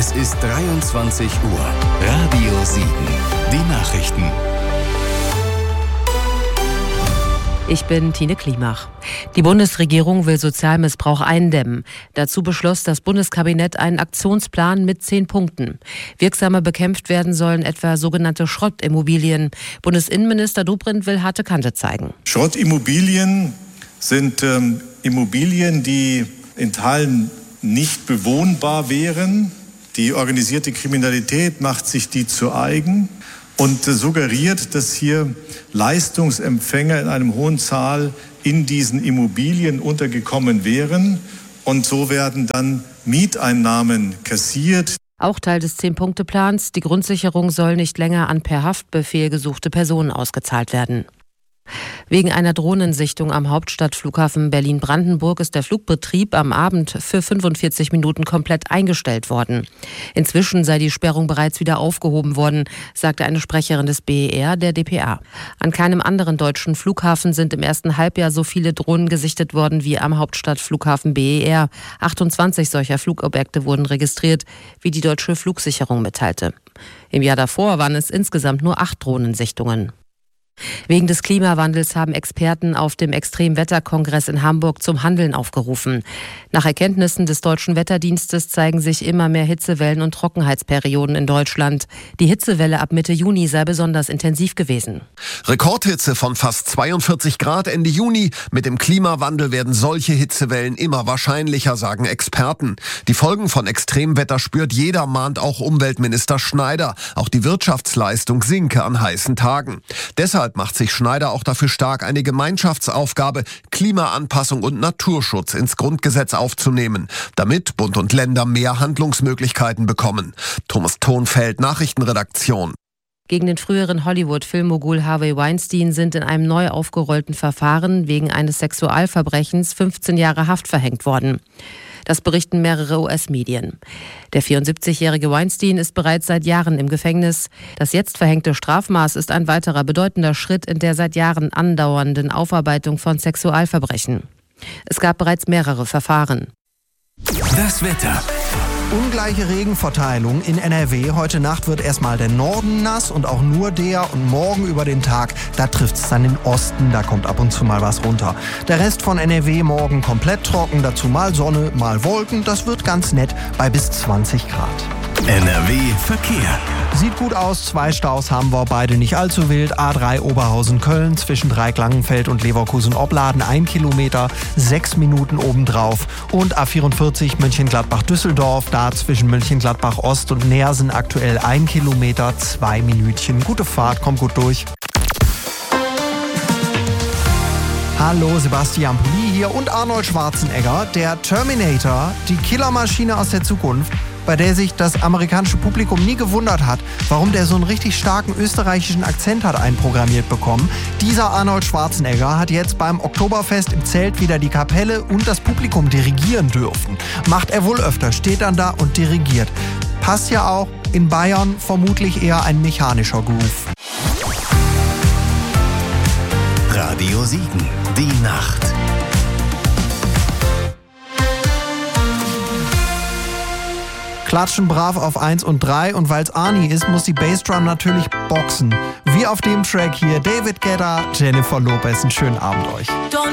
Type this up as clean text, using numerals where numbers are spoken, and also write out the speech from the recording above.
Es ist 23 Uhr. Radio Siegen. Die Nachrichten. Ich bin Tine Klimach. Die Bundesregierung will Sozialmissbrauch eindämmen. Dazu beschloss das Bundeskabinett einen Aktionsplan mit 10 Punkten. Wirksamer bekämpft werden sollen etwa sogenannte Schrottimmobilien. Bundesinnenminister Dobrindt will harte Kante zeigen. Schrottimmobilien sind Immobilien, die in Teilen nicht bewohnbar wären. Die organisierte Kriminalität macht sich die zu eigen und suggeriert, dass hier Leistungsempfänger in einem hohen Zahl in diesen Immobilien untergekommen wären. Und so werden dann Mieteinnahmen kassiert. Auch Teil des 10-Punkte-Plans, die Grundsicherung soll nicht länger an per Haftbefehl gesuchte Personen ausgezahlt werden. Wegen einer Drohnensichtung am Hauptstadtflughafen Berlin-Brandenburg ist der Flugbetrieb am Abend für 45 Minuten komplett eingestellt worden. Inzwischen sei die Sperrung bereits wieder aufgehoben worden, sagte eine Sprecherin des BER der dpa. An keinem anderen deutschen Flughafen sind im ersten Halbjahr so viele Drohnen gesichtet worden wie am Hauptstadtflughafen BER. 28 solcher Flugobjekte wurden registriert, wie die deutsche Flugsicherung mitteilte. Im Jahr davor waren es insgesamt nur 8 Drohnensichtungen. Wegen des Klimawandels haben Experten auf dem Extremwetterkongress in Hamburg zum Handeln aufgerufen. Nach Erkenntnissen des Deutschen Wetterdienstes zeigen sich immer mehr Hitzewellen und Trockenheitsperioden in Deutschland. Die Hitzewelle ab Mitte Juni sei besonders intensiv gewesen. Rekordhitze von fast 42 Grad Ende Juni. Mit dem Klimawandel werden solche Hitzewellen immer wahrscheinlicher, sagen Experten. Die Folgen von Extremwetter spürt jeder, mahnt auch Umweltminister Schneider. Auch die Wirtschaftsleistung sinke an heißen Tagen. Deshalb macht sich Schneider auch dafür stark, eine Gemeinschaftsaufgabe, Klimaanpassung und Naturschutz ins Grundgesetz aufzunehmen, damit Bund und Länder mehr Handlungsmöglichkeiten bekommen. Thomas Thonfeld, Nachrichtenredaktion. Gegen den früheren Hollywood-Filmmogul Harvey Weinstein sind in einem neu aufgerollten Verfahren wegen eines Sexualverbrechens 15 Jahre Haft verhängt worden. Das berichten mehrere US-Medien. Der 74-jährige Weinstein ist bereits seit Jahren im Gefängnis. Das jetzt verhängte Strafmaß ist ein weiterer bedeutender Schritt in der seit Jahren andauernden Aufarbeitung von Sexualverbrechen. Es gab bereits mehrere Verfahren. Das Wetter. Ungleiche Regenverteilung in NRW. Heute Nacht wird erstmal der Norden nass und auch nur der. Und morgen über den Tag, da trifft es dann den Osten. Da kommt ab und zu mal was runter. Der Rest von NRW morgen komplett trocken. Dazu mal Sonne, mal Wolken. Das wird ganz nett bei bis 20 Grad. NRW Verkehr. Sieht gut aus, 2 Staus haben wir, beide nicht allzu wild. A3 Oberhausen-Köln zwischen Dreieck-Langenfeld und Leverkusen-Opladen 1 Kilometer, 6 Minuten obendrauf. Und A44 Mönchengladbach-Düsseldorf, da zwischen Mönchengladbach-Ost und Neersen aktuell 1 Kilometer, 2 Minütchen. Gute Fahrt, kommt gut durch. Hallo, Sebastian Pulli hier und Arnold Schwarzenegger, der Terminator, die Killermaschine aus der Zukunft, bei der sich das amerikanische Publikum nie gewundert hat, warum der so einen richtig starken österreichischen Akzent hat einprogrammiert bekommen. Dieser Arnold Schwarzenegger hat jetzt beim Oktoberfest im Zelt wieder die Kapelle und das Publikum dirigieren dürfen. Macht er wohl öfter, steht dann da und dirigiert. Passt ja auch, in Bayern vermutlich eher ein mechanischer Groove. Radio Siegen. Die Nacht. Klatschen brav auf 1 und 3 und weil's Arnie ist, muss die Bassdrum natürlich boxen. Wie auf dem Track hier, David Guetta, Jennifer Lopez. Einen schönen Abend euch.